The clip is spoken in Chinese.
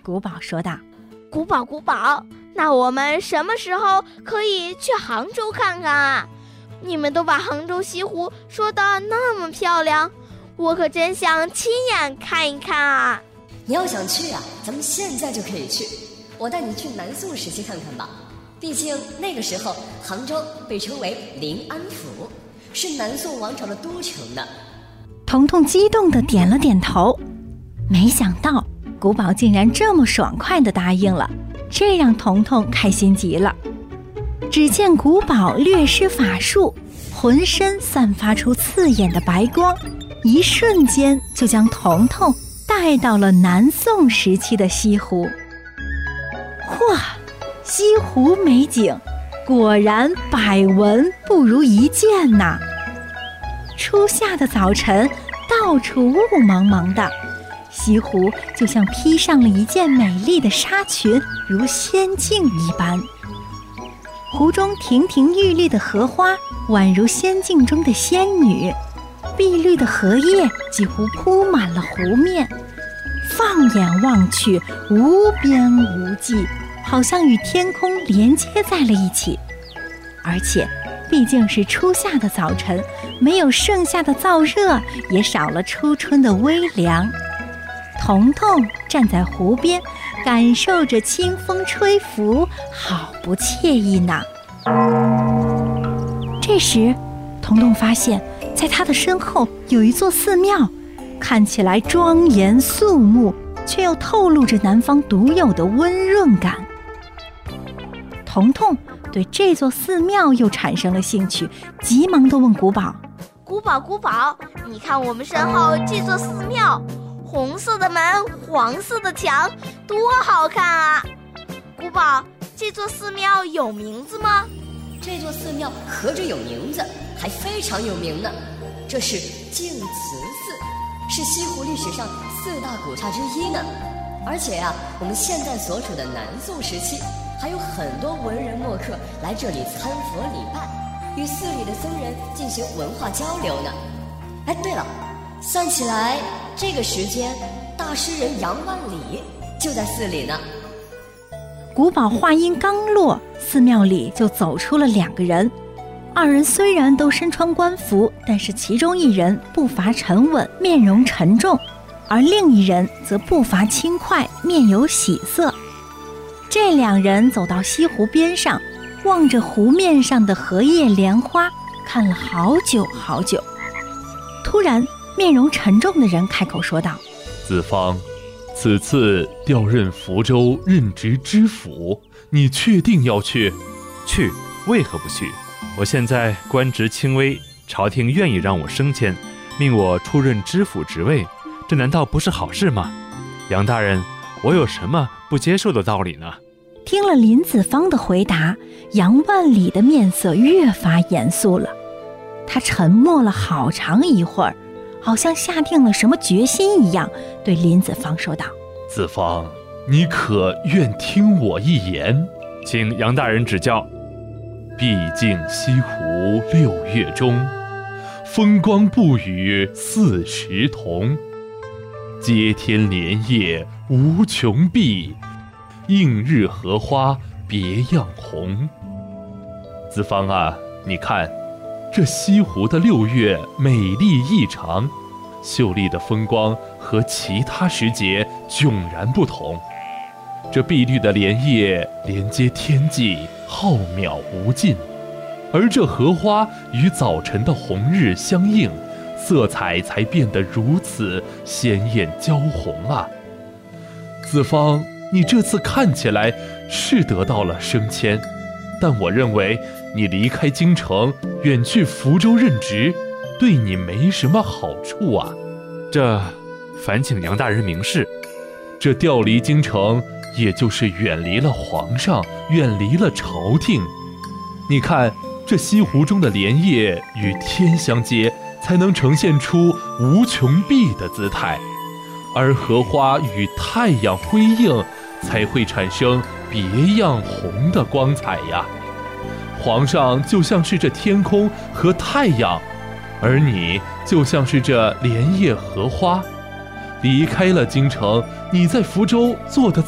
古堡说道。 古堡，那我们什么时候可以去杭州看看啊？你们都把杭州西湖说得那么漂亮，我可真想亲眼看一看啊！ 你要想去啊，咱们现在就可以去。我带你去南宋时期看看吧，毕竟那个时候杭州被称为临安府，是南宋王朝的都城呢。 彤彤激动地点了点头，没想到古堡竟然这么爽快地答应了，这让彤彤开心极了。只见古堡略施法术，浑身散发出刺眼的白光，一瞬间就将彤彤带到了南宋时期的西湖。哇，西湖美景果然百闻不如一见呐！初夏的早晨，到处雾蒙蒙的，西湖就像披上了一件美丽的纱裙，如仙境一般。湖中亭亭玉立的荷花宛如仙境中的仙女，碧绿的荷叶几乎铺满了湖面，放眼望去无边无际，好像与天空连接在了一起。而且毕竟是初夏的早晨，没有盛夏的燥热，也少了初春的微凉。彤彤站在湖边，感受着清风吹拂，好不惬意呢。这时彤彤发现在他的身后有一座寺庙，看起来庄严肃穆，却又透露着南方独有的温润感。彤彤对这座寺庙又产生了兴趣，急忙地问古堡： 古堡，你看我们身后这座寺庙，红色的门，黄色的墙，多好看啊！古堡，这座寺庙有名字吗？ 这座寺庙何止有名字，还非常有名呢。这是净慈寺，是西湖历史上4大古刹之一呢。而且啊，我们现在所处的南宋时期，还有很多文人墨客来这里参佛礼拜，与寺里的僧人进行文化交流呢。哎，对了，算起来这个时间，大诗人杨万里就在寺里呢。 古堡话音刚落，寺庙里就走出了2个人。2人虽然都身穿官服，但是其中一人步伐沉稳，面容沉重，而另一人则步伐轻快，面有喜色。这2人走到西湖边上，望着湖面上的荷叶莲花，看了好久好久。突然，面容沉重的人开口说道： 子方，此次调任福州任职知府，你确定要去？ 去，为何不去？我现在官职轻微，朝廷愿意让我升迁，命我出任知府职位，这难道不是好事吗？杨大人，我有什么不接受的道理呢？ 听了林子方的回答，杨万里的面色越发严肃了。他沉默了好长一会儿，好像下定了什么决心一样，对林子方说道： 子方，你可愿听我一言？ 请杨大人指教。 毕竟西湖6月中，风光不与40同。接天莲叶无穷碧，映日荷花别样红。子方啊，你看，这西湖的6月美丽异常，秀丽的风光和其他时节迥然不同。这碧绿的莲叶连接天际，浩渺无尽，而这荷花与早晨的红日相映，色彩才变得如此鲜艳娇红啊！子方，你这次看起来是得到了升迁，但我认为你离开京城，远去福州任职，对你没什么好处啊。 这烦请杨大人明示。 这调离京城，也就是远离了皇上，远离了朝廷。你看，这西湖中的莲叶与天相接，才能呈现出无穷碧的姿态，而荷花与太阳辉映，才会产生别样红的光彩呀。皇上就像是这天空和太阳，而你就像是这莲叶荷花。离开了京城，你在福州做的